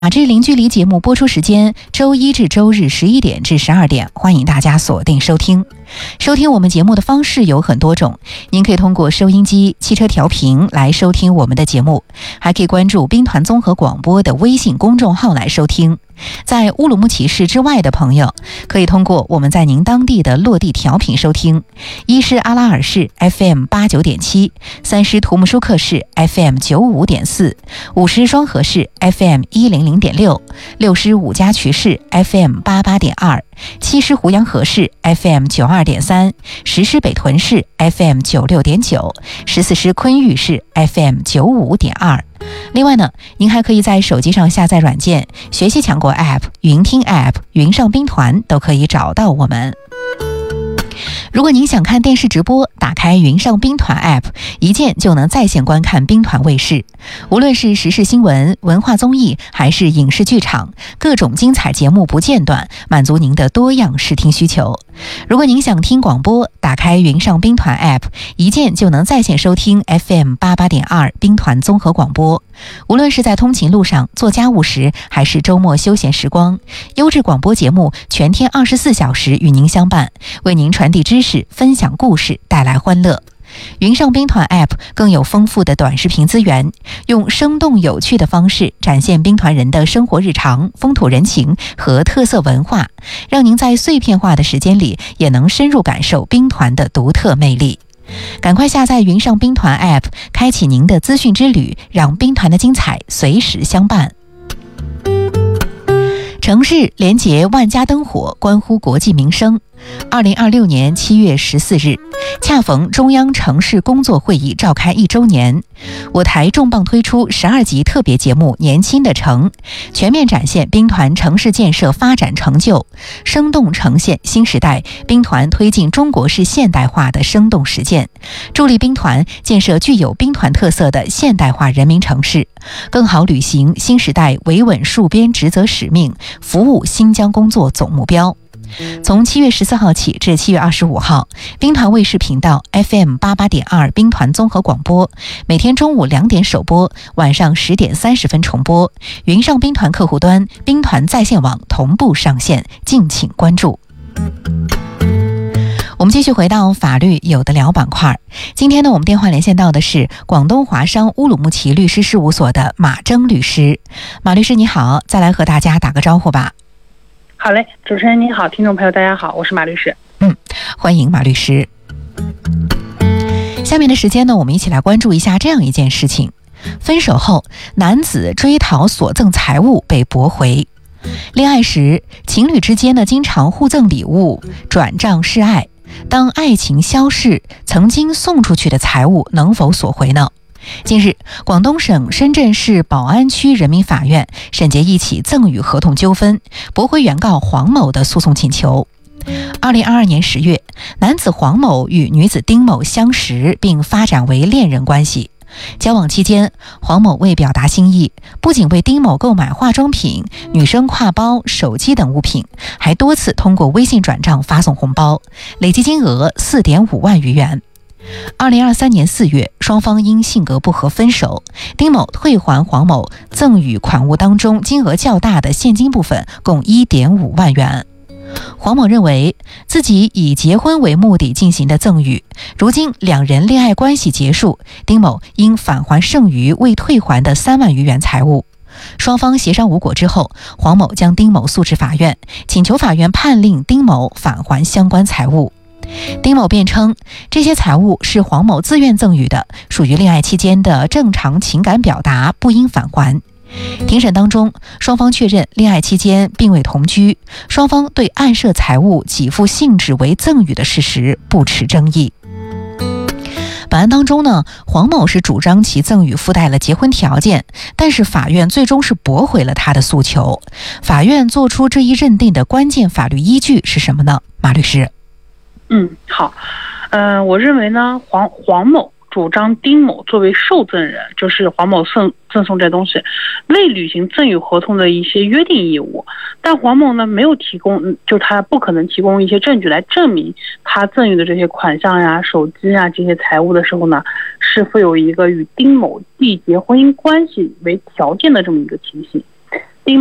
法治零距离节目播出时间周一至周日11点至12点，欢迎大家锁定收听。收听我们节目的方式有很多种，您可以通过收音机、汽车调频来收听我们的节目，还可以关注兵团综合广播的微信公众号来收听。在乌鲁木齐市之外的朋友，可以通过我们在您当地的落地调频收听：一是阿拉尔市 FM 89.7，三是图木舒克市 FM 95.4，五是双河市 FM 100.6，六是五家渠市 FM 88.2，七是胡杨河市 FM 92.3，十是北屯市 FM 96.9，十四是昆玉市 FM 95.2。另外呢，您还可以在手机上下载软件学习强国 App、云听 App、云上兵团，都可以找到我们。如果您想看电视直播，打开云上兵团 App， 一键就能在线观看兵团卫视。无论是时事新闻、文化综艺，还是影视剧场，各种精彩节目不间断，满足您的多样视听需求。如果您想听广播，打开云上兵团 App， 一键就能在线收听 FM 88.2兵团综合广播。无论是在通勤路上、做家务时，还是周末休闲时光，优质广播节目全天24小时与您相伴，为您传递知识、分享故事，带来欢乐。云上兵团 App 更有丰富的短视频资源，用生动有趣的方式展现兵团人的生活日常、风土人情和特色文化，让您在碎片化的时间里也能深入感受兵团的独特魅力。赶快下载云上兵团 App， 开启您的资讯之旅，让兵团的精彩随时相伴。城市连结万家灯火，关乎国计民生。2026年7月14日，恰逢中央城市工作会议召开1周年，我台重磅推出12集特别节目《年轻的城》，全面展现兵团城市建设发展成就，生动呈现新时代兵团推进中国式现代化的生动实践，助力兵团建设具有兵团特色的现代化人民城市，更好履行新时代维稳戍边职责使命，服务新疆工作总目标。从7月14号起至7月25号，兵团卫视频道 FM 88.2兵团综合广播，每天中午2点首播，晚上10点30分重播。云上兵团客户端、兵团在线网同步上线，敬请关注。我们继续回到法律有的聊板块。今天呢，我们电话连线到的是广东华商乌鲁木齐律师事务所的马征律师。马律师你好，再来和大家打个招呼吧。 好嘞，主持人你好，听众朋友大家好，我是马律师。 欢迎马律师。下面的时间呢，我们一起来关注一下这样一件事情：分手后，男子追讨所赠财物被驳回。恋爱时，情侣之间呢经常互赠礼物，转账示爱。当爱情消逝，曾经送出去的财物能否索回呢？近日，广东省深圳市宝安区人民法院审结一起赠与合同纠纷，驳回原告黄某的诉讼请求。2022年10月，男子黄某与女子丁某相识并发展为恋人关系。交往期间，黄某为表达心意，不仅为丁某购买化妆品、女生挎包、手机等物品，还多次通过微信转账发送红包，累计金额4.5万余元。2023年4月，双方因性格不合分手，丁某退还黄某赠与款物当中金额较大的现金部分，共1.5万元。黄某认为自己以结婚为目的进行的赠与，如今两人恋爱关系结束，丁某应返还剩余未退还的3万余元财物。双方协商无果之后，黄某将丁某诉至法院，请求法院判令丁某返还相关财物。丁某辩称，这些财物是黄某自愿赠与的，属于恋爱期间的正常情感表达，不应返还。庭审当中，双方确认恋爱期间并未同居，双方对案涉财物给付性质为赠与的事实不持争议。本案当中呢，黄某是主张其赠与附带了结婚条件，但是法院最终是驳回了他的诉求。法院做出这一认定的关键法律依据是什么呢？马律师。 好，我认为呢，黄某主张丁某作为受赠人，就是黄某赠送这东西，未履行赠与合同的一些约定义务，但黄某呢没有提供，就他不可能提供一些证据来证明他赠与的这些款项呀、手机啊这些财物的时候呢，是否有一个与丁某缔结婚姻关系为条件的这么一个情形。